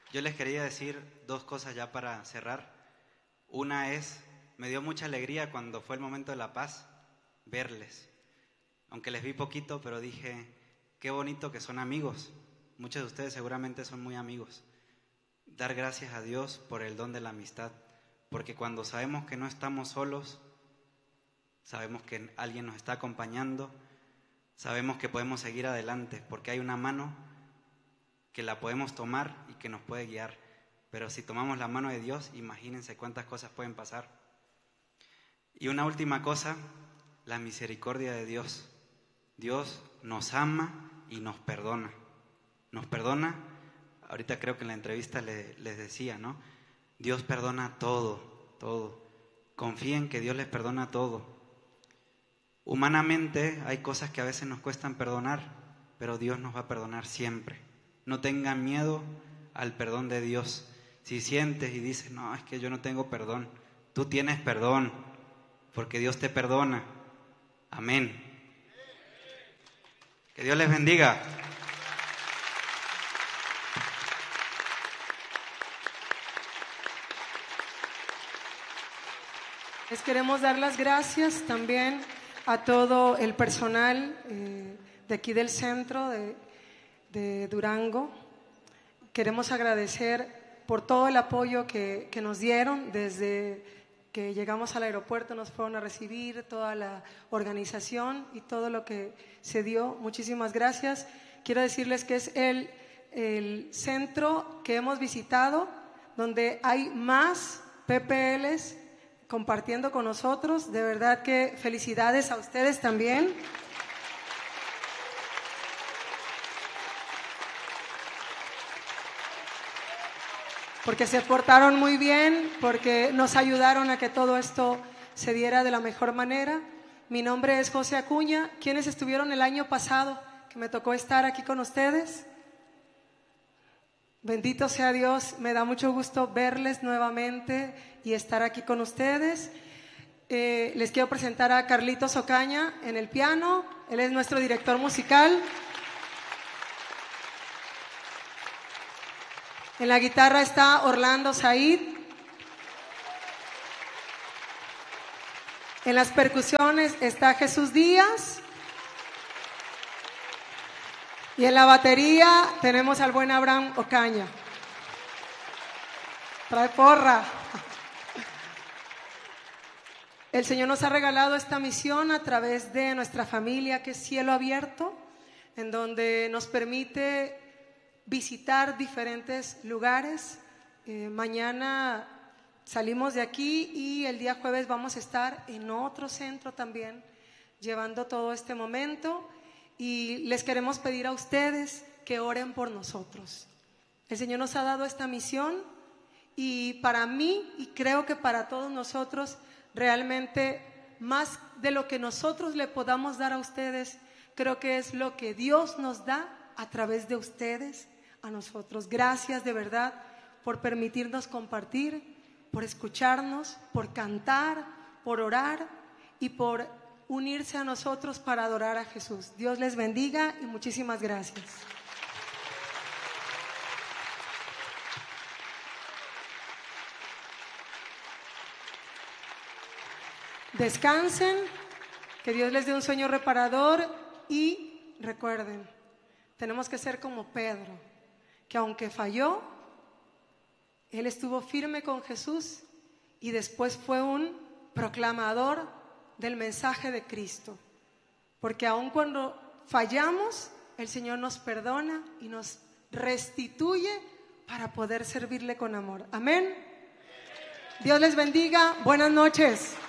Yo les quería decir dos cosas ya para cerrar. Una es, me dio mucha alegría cuando fue el momento de la paz, verles. Aunque les vi poquito, pero dije, qué bonito que son amigos. Muchos de ustedes seguramente son muy amigos. Dar gracias a Dios por el don de la amistad, porque cuando sabemos que no estamos solos, sabemos que alguien nos está acompañando, sabemos que podemos seguir adelante, porque hay una mano que la podemos tomar y que nos puede guiar. Pero si tomamos la mano de Dios, imagínense cuántas cosas pueden pasar. Y una última cosa, la misericordia de Dios. Dios nos ama y nos perdona. Nos perdona, ahorita creo que en la entrevista les decía, ¿no? Dios perdona todo, todo. Confíen que Dios les perdona todo. Humanamente hay cosas que a veces nos cuestan perdonar, pero Dios nos va a perdonar siempre. No tengan miedo al perdón de Dios. Si sientes y dices, no, es que yo no tengo perdón, tú tienes perdón, porque Dios te perdona. Amén. Que Dios les bendiga. Les queremos dar las gracias también a todo el personal de aquí del centro de Durango. Queremos agradecer por todo el apoyo que nos dieron desde que llegamos al aeropuerto, nos fueron a recibir, toda la organización y todo lo que se dio. Muchísimas gracias. Quiero decirles que es el centro que hemos visitado donde hay más PPLs compartiendo con nosotros. De verdad que felicidades a ustedes también. Porque se portaron muy bien, porque nos ayudaron a que todo esto se diera de la mejor manera. Mi nombre es José Acuña. ¿Quiénes estuvieron el año pasado que me tocó estar aquí con ustedes? Bendito sea Dios, me da mucho gusto verles nuevamente y estar aquí con ustedes. Les quiero presentar a Carlitos Ocaña en el piano. Él es nuestro director musical. En la guitarra está Orlando Said. En las percusiones está Jesús Díaz. Y en la batería tenemos al buen Abraham Ocaña. Trae porra. El Señor nos ha regalado esta misión a través de nuestra familia, que es Cielo Abierto, en donde nos permite visitar diferentes lugares. Mañana salimos de aquí y el día jueves vamos a estar en otro centro también, llevando todo este momento. Y les queremos pedir a ustedes que oren por nosotros. El Señor nos ha dado esta misión y para mí, y creo que para todos nosotros, realmente más de lo que nosotros le podamos dar a ustedes, creo que es lo que Dios nos da a través de ustedes a nosotros. Gracias de verdad por permitirnos compartir, por escucharnos, por cantar, por orar y por unirse a nosotros para adorar a Jesús. Dios les bendiga y muchísimas gracias. Descansen, que Dios les dé un sueño reparador y recuerden, tenemos que ser como Pedro, que aunque falló, él estuvo firme con Jesús y después fue un proclamador del mensaje de Cristo, porque aun cuando fallamos, el Señor nos perdona y nos restituye para poder servirle con amor. Amén. Dios les bendiga. Buenas noches.